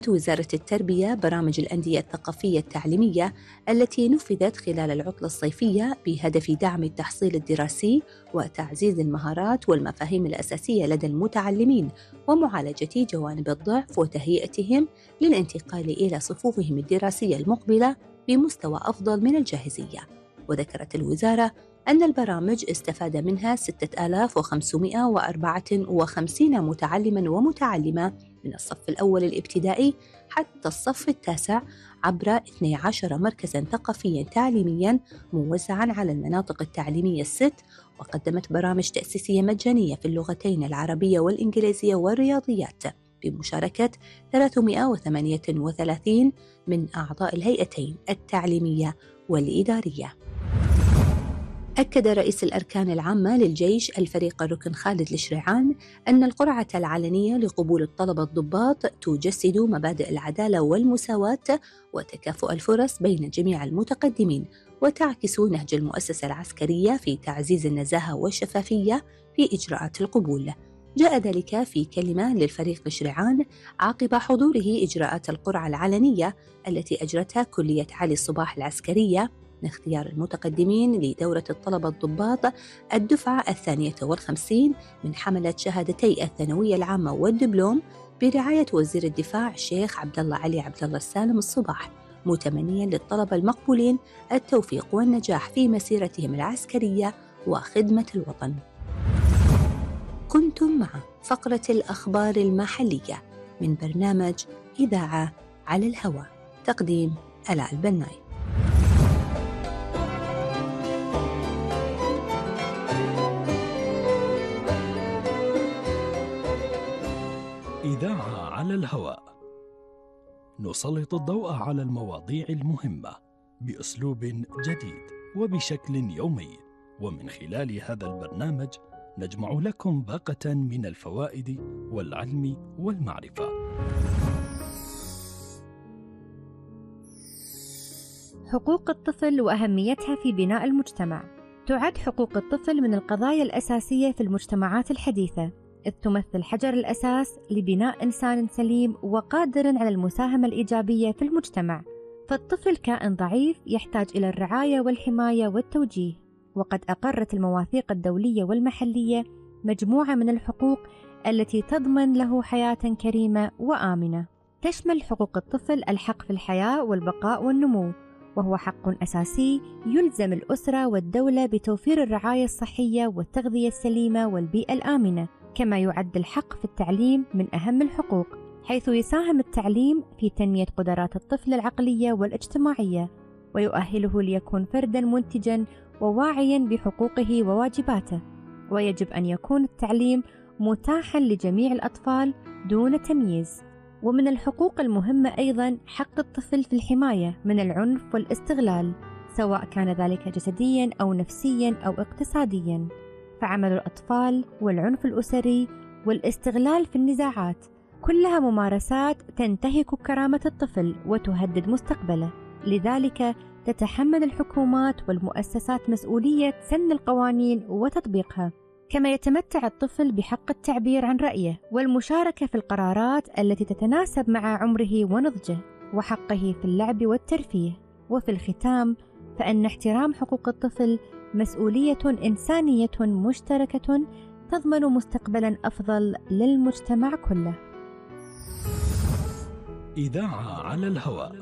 وزارة التربية برامج الأندية الثقافية التعليمية التي نفذت خلال العطلة الصيفية بهدف دعم التحصيل الدراسي وتعزيز المهارات والمفاهيم الأساسية لدى المتعلمين ومعالجة جوانب الضعف وتهيئتهم للانتقال إلى صفوفهم الدراسية المقبلة بمستوى أفضل من الجاهزية. وذكرت الوزارة أن البرامج استفاد منها 6554 متعلماً ومتعلمة من الصف الأول الابتدائي حتى الصف التاسع عبر 12 مركزاً ثقافياً تعليمياً موزعاً على المناطق التعليمية الست، وقدمت برامج تأسيسية مجانية في اللغتين العربية والإنجليزية والرياضيات بمشاركة 338 من أعضاء الهيئتين التعليمية والإدارية. أكد رئيس الأركان العامة للجيش الفريق الركن خالد الشريعان أن القرعة العلنية لقبول الطلبة الضباط تجسد مبادئ العدالة والمساواة وتكافؤ الفرص بين جميع المتقدمين، وتعكس نهج المؤسسة العسكرية في تعزيز النزاهة والشفافية في إجراءات القبول. جاء ذلك في كلمة للفريق الشريعان عقب حضوره إجراءات القرعة العلنية التي أجرتها كلية علي الصباح العسكرية لاختيار المتقدمين لدورة الطلبة الضباط الدفعة 52 من حملة شهادتي الثانوية العامة والدبلوم برعاية وزير الدفاع الشيخ عبد الله علي عبد الله السالم الصباح، متمنيا للطلبة المقبولين التوفيق والنجاح في مسيرتهم العسكرية وخدمة الوطن. كنتم مع فقرة الأخبار المحلية من برنامج إذاعة على الهواء، تقديم آلاء البناي. إذاعة على الهواء، نسلط الضوء على المواضيع المهمة بأسلوب جديد وبشكل يومي، ومن خلال هذا البرنامج نجمع لكم باقة من الفوائد والعلم والمعرفة. حقوق الطفل وأهميتها في بناء المجتمع. تعد حقوق الطفل من القضايا الأساسية في المجتمعات الحديثة، إذ تمثل حجر الأساس لبناء إنسان سليم وقادر على المساهمة الإيجابية في المجتمع. فالطفل كائن ضعيف يحتاج إلى الرعاية والحماية والتوجيه، وقد أقرت المواثيق الدولية والمحلية مجموعة من الحقوق التي تضمن له حياة كريمة وآمنة. تشمل حقوق الطفل الحق في الحياة والبقاء والنمو، وهو حق أساسي يلزم الأسرة والدولة بتوفير الرعاية الصحية والتغذية السليمة والبيئة الآمنة. كما يعد الحق في التعليم من أهم الحقوق، حيث يساهم التعليم في تنمية قدرات الطفل العقلية والاجتماعية، ويؤهله ليكون فرداً منتجاً وواعياً بحقوقه وواجباته. ويجب أن يكون التعليم متاحاً لجميع الأطفال دون تمييز. ومن الحقوق المهمة أيضاً حق الطفل في الحماية من العنف والاستغلال، سواء كان ذلك جسدياً أو نفسياً أو اقتصادياً. فعمل الأطفال والعنف الأسري والاستغلال في النزاعات كلها ممارسات تنتهك كرامة الطفل وتهدد مستقبله. لذلك تتحمل الحكومات والمؤسسات مسؤولية سن القوانين وتطبيقها. كما يتمتع الطفل بحق التعبير عن رأيه والمشاركة في القرارات التي تتناسب مع عمره ونضجه، وحقه في اللعب والترفيه. وفي الختام، فإن احترام حقوق الطفل مسؤولية إنسانية مشتركة تضمن مستقبلاً أفضل للمجتمع كله. إذاعة على الهواء.